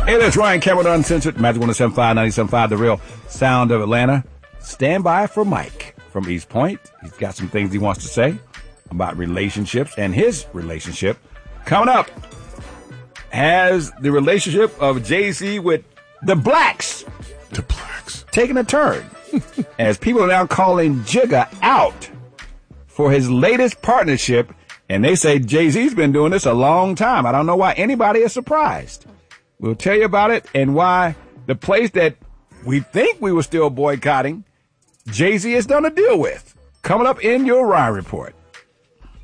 Hey, that's Ryan Cameron Uncensored, Magic 107.5, 97.5, The Real Sound of Atlanta. Stand by for Mike from East Point. He's got some things he wants to say about relationships and his relationship. Coming up, has the relationship of Jay-Z with the blacks taking a turn as people are now calling Jigga out for his latest partnership, and they say Jay-Z's been doing this a long time. I don't know why anybody is surprised. We'll tell you about it and why the place that we think we were still boycotting, Jay-Z has done a deal with. Coming up in your Ryan Report.